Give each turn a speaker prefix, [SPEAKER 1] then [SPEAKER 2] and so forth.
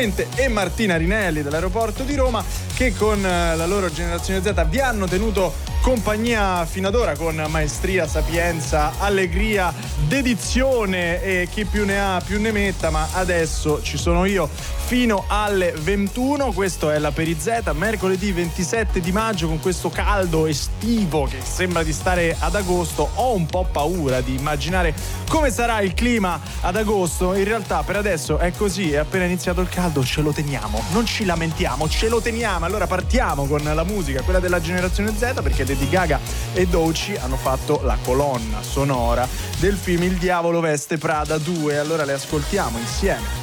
[SPEAKER 1] Clemente e Martina Rinelli dell'aeroporto di Roma, che con la loro Generazione Z vi hanno tenuto compagnia fino ad ora con maestria, sapienza, allegria, dedizione e chi più ne ha più ne metta, ma adesso ci sono io fino alle 21. Questo è la Perizeta, mercoledì 27 di maggio, con questo caldo estivo che sembra di stare ad agosto. Ho un po' paura di immaginare come sarà il clima ad agosto. In realtà per adesso è così, è appena iniziato il caldo, ce lo teniamo, non ci lamentiamo, ce lo teniamo. Allora partiamo con la musica, quella della Generazione Z, perché Lady Gaga e Doechii hanno fatto la colonna sonora del film Il diavolo veste Prada 2. Allora le ascoltiamo insieme.